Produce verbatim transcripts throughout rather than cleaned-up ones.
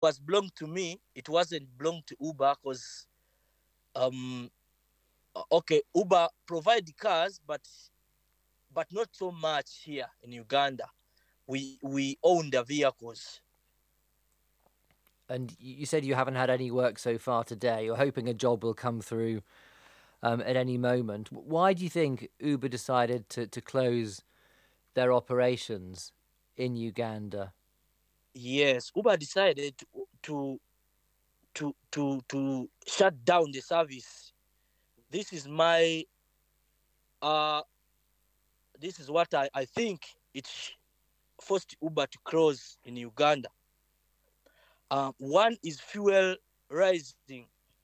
was belonged to me. It wasn't belonged to Uber because um uh, okay, Uber provide the cars, but but not so much here in Uganda. We we own the vehicles. And you said you haven't had any work so far today. You're hoping a job will come through um, at any moment. Why do you think Uber decided to, to close their operations in Uganda? Yes, Uber decided to to to to, to shut down the service. This is my uh this is what I, I think it forced Uber to close in Uganda. Uh, one is fuel rising.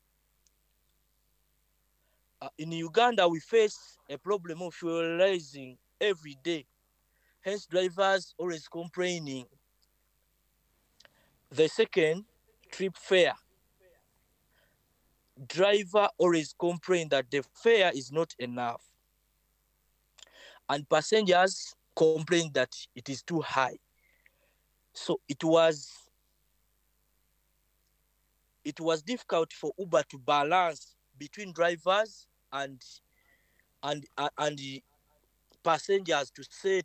Uh, in Uganda, we face a problem of fuel rising every day. Hence, drivers always complaining. The second, trip fare. Driver always complain that the fare is not enough, and passengers complain that it is too high. So it was it was difficult for Uber to balance between drivers and and uh, and the passengers to set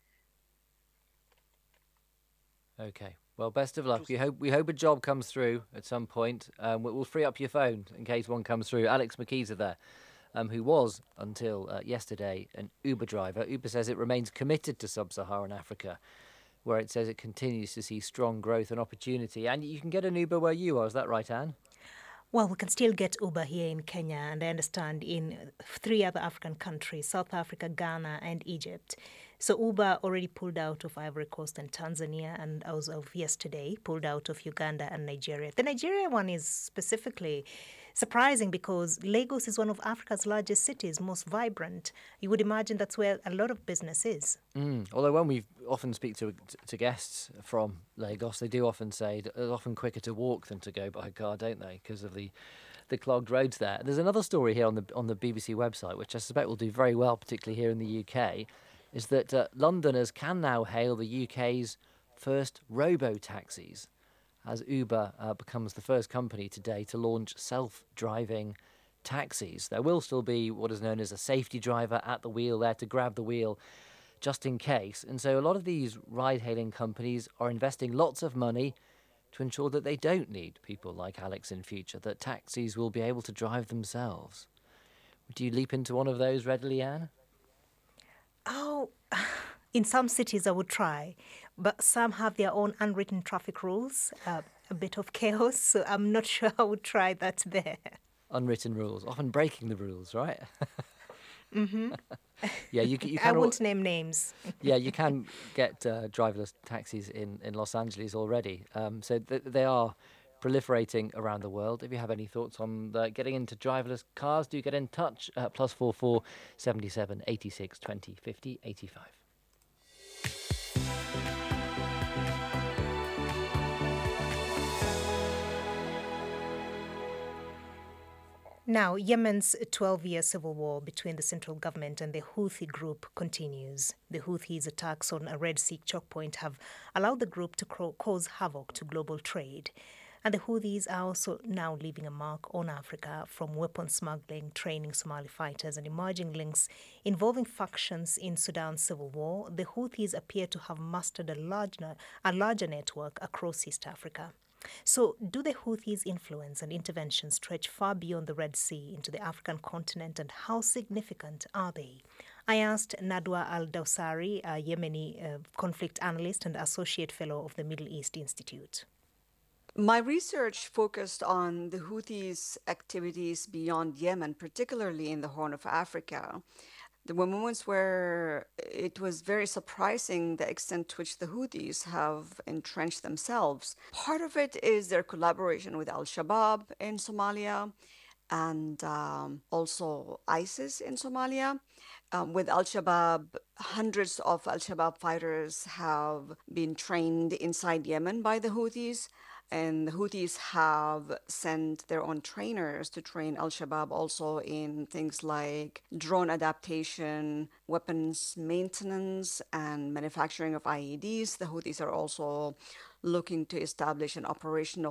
Okay. Well, best of luck. to. We hope we hope a job comes through at some point. Um, we- we'll free up your phone in case one comes through. Alex McKeezer there, um, who was until uh, yesterday an Uber driver. Uber says it remains committed to sub-Saharan Africa, where it says it continues to see strong growth and opportunity. And you can get an Uber where you are. Is that right, Anne? Well, we can still get Uber here in Kenya, and I understand in three other African countries, South Africa, Ghana, and Egypt. So Uber already pulled out of Ivory Coast and Tanzania, and as of yesterday, pulled out of Uganda and Nigeria. The Nigeria one is specifically surprising because Lagos is one of Africa's largest cities, most vibrant. You would imagine that's where a lot of business is. Mm. Although when we often speak to to guests from Lagos, they do often say that it's often quicker to walk than to go by car, don't they? Because of the the clogged roads there. There's another story here on the on the B B C website, which I suspect will do very well, particularly here in the U K, is that uh, Londoners can now hail the U K's first robo taxis, as Uber uh, becomes the first company today to launch self-driving taxis. There will still be what is known as a safety driver at the wheel there to grab the wheel just in case. And so a lot of these ride hailing companies are investing lots of money to ensure that they don't need people like Alex in future, that taxis will be able to drive themselves. Would you leap into one of those readily, Anne? Oh, in some cities I would try, but some have their own unwritten traffic rules, uh, a bit of chaos, so I'm not sure I would try that there. Unwritten rules, often breaking the rules, right? hmm yeah, you, c- you I can. al- won't name names. Yeah, you can get uh, driverless taxis in, in Los Angeles already. Um, so th- they are proliferating around the world. If you have any thoughts on the, getting into driverless cars, do get in touch at plus four four seventy seven eighty six twenty fifty eighty five. Now, Yemen's twelve-year civil war between the central government and the Houthi group continues. The Houthis' attacks on a Red Sea choke point have allowed the group to cro- cause havoc to global trade. And the Houthis are also now leaving a mark on Africa, from weapon smuggling, training Somali fighters, and emerging links involving factions in Sudan's civil war. The Houthis appear to have mastered a larger, a larger network across East Africa. So, do the Houthis' influence and intervention stretch far beyond the Red Sea into the African continent, and how significant are they? I asked Nadwa Al Dawsari, a Yemeni uh, conflict analyst and associate fellow of the Middle East Institute. My research focused on the Houthis' activities beyond Yemen, particularly in the Horn of Africa. There were moments where it was very surprising the extent to which the Houthis have entrenched themselves. Part of it is their collaboration with Al Shabaab in Somalia and um, also ISIS in Somalia. Um, with Al Shabaab, hundreds of Al Shabaab fighters have been trained inside Yemen by the Houthis. And the Houthis have sent their own trainers to train Al Shabaab also in things like drone adaptation, weapons maintenance, and manufacturing of I E Ds. The Houthis are also looking to establish an operational